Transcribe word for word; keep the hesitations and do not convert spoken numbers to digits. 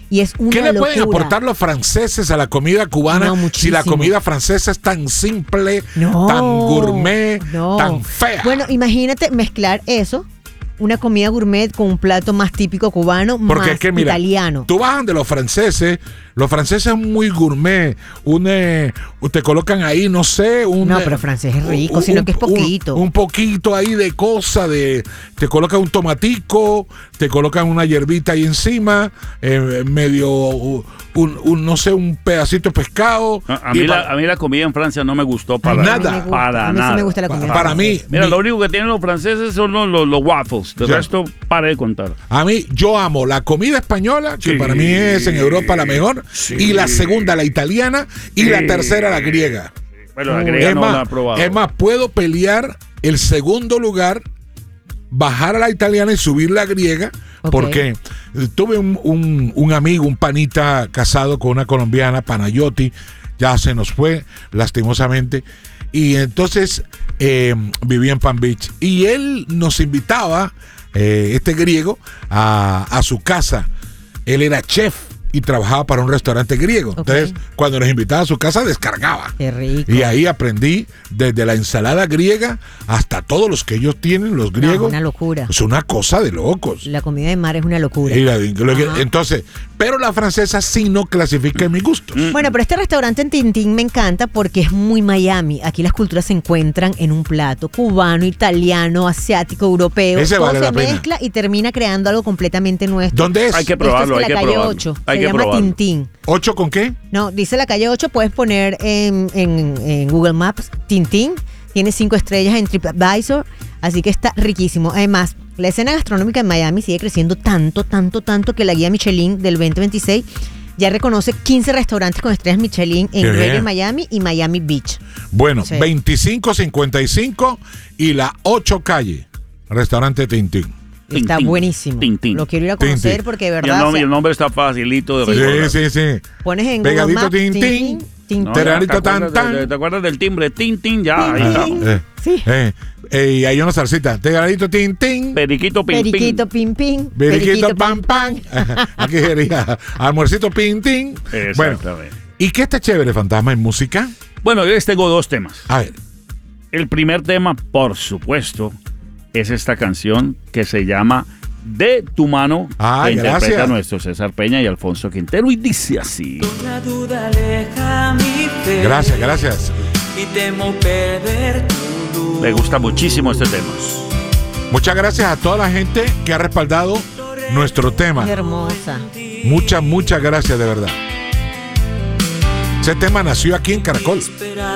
Y es una ¿Qué le locura. pueden aportar los franceses a la comida cubana No, si la comida francesa es tan simple, no, tan gourmet, no. tan fea? Bueno, imagínate mezclar eso, una comida gourmet con un plato más típico cubano, Porque más es que, mira, italiano. tú bajan de los franceses, los franceses son muy gourmet, un, eh, te colocan ahí, no sé, un... No, pero francés es rico, un, sino que es poquito. Un, un poquito ahí de cosa, de te colocan un tomatico, te colocan una hierbita ahí encima, eh, medio, un, un, no sé, un pedacito de pescado. A, a, mí la, a mí la comida en Francia no me gustó para nada. Me gusta, para a mí nada. sí me gusta la comida. Para mí, Mira, mi, lo único que tienen los franceses son los, los, los waffles. De Ya. resto, para de contar. a mí, yo amo la comida española, que Sí. para mí es en Europa la mejor, Sí. y la segunda la italiana, y Sí. la tercera la griega. Bueno, la Mm. griega Es no la he más, probado. es más, puedo pelear el segundo lugar, bajar a la italiana y subir la griega, Ok. porque tuve un, un, un amigo, un panita casado con una colombiana, Panayotti, ya se nos fue, lastimosamente, y entonces eh, vivía en Palm Beach, y él nos invitaba, eh, este griego, a, a su casa. Él era chef y trabajaba para un restaurante griego. Ok. Entonces, cuando nos invitaba a su casa, descargaba. Qué rico. Y ahí aprendí desde la ensalada griega hasta todos los que ellos tienen, los No, griegos. una locura. Es una cosa de locos. La comida de mar es una locura. Y la- lo que- Ajá. entonces, pero la francesa sí no clasifica en mis gustos. Bueno, pero este restaurante en Tintín me encanta porque es muy Miami. Aquí las culturas se encuentran en un plato cubano, italiano, asiático, europeo. Ese Todo vale se la pena. mezcla y termina creando algo completamente nuestro. ¿Dónde es? Hay que Esto probarlo, es de hay la que calle probarlo. ocho. Hay se que llama probarlo. Tintín. ¿Ocho con qué? No, dice la calle ocho, puedes poner en, en- en Google Maps Tintín. Tiene cinco estrellas en TripAdvisor, así que está riquísimo. Además, la escena gastronómica en Miami sigue creciendo tanto, tanto, tanto que la guía Michelin del veinte veintiséis ya reconoce quince restaurantes con estrellas Michelin en Qué Greater bien. Miami y Miami Beach. Bueno, Sí. veinticinco cincuenta y cinco y la ocho calle. Restaurante Tintín. Está Tintín, buenísimo. Tintín. Lo quiero ir a conocer Tintín. porque de Y el verdad. nombre, o sea, el nombre está facilito de Sí. recordar. Sí, sí, sí. pones en Google Pegadito Maps Tintín. Tintín. Tintín. No, Teranito ya, ¿te tan, acuerdas tan. de- ¿Te acuerdas del timbre? Tin, tin, ya. Ahí Tin, estamos. Eh, Sí. eh, eh, y hay una salsita. Tegadito Tintín. Periquito, pin, pin. Periquito, pim, pim. Periquito, pam, pam. Aquí sería almuercito, pintín. Bueno, Exactamente. ¿y qué está chévere, Fantasma, en música? Bueno, yo les tengo dos temas. A ver. El primer tema, por supuesto, es esta canción que se llama De tu mano, Ah, que interpreta gracias. nuestro César Peña y Alfonso Quintero, y dice así. Una duda aleja mi fe. Gracias, gracias. Y temo perder tu luz. Me gusta muchísimo este tema. Muchas gracias a toda la gente que ha respaldado nuestro tema. Qué hermosa. Muchas, muchas gracias, de verdad. Ese tema nació aquí en Caracol.